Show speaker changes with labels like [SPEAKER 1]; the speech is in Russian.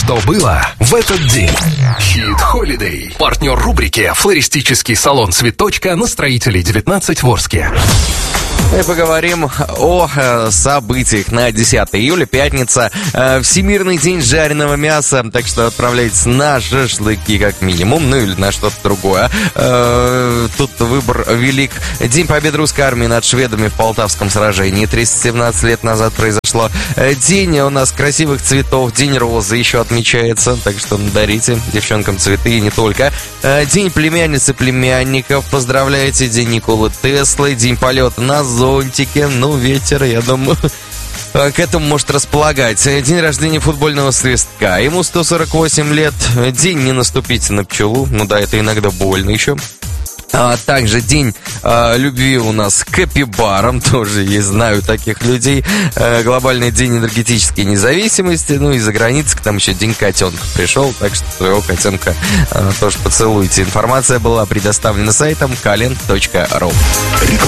[SPEAKER 1] что было в этот день. Хит Холидей. Партнер рубрики «Флористический салон Цветочка» на Строителей 19 в Орске.
[SPEAKER 2] Мы поговорим о событиях на 10 июля, пятница, Всемирный день жареного мяса, так что отправляйтесь на шашлыки как минимум, ну или на что-то другое. Тут выбор велик. День победы русской армии над шведами в Полтавском сражении 317 лет назад произошло. День у нас красивых цветов, день розы еще отмечается, так что дарите девчонкам цветы и не только. День племянниц и племянников, поздравляйте, день Николы Теслы, день полета на зонтике, ветер, я думаю, к этому может располагать. День рождения футбольного свистка, ему 148 лет, день не наступите на пчелу, это иногда больно еще. Также день любви у нас к капибарам, тоже есть, знаю таких людей. Глобальный день энергетической независимости, и за границей там еще день котенка пришел, так что своего котенка тоже поцелуйте. Информация была предоставлена сайтом kalend.ru.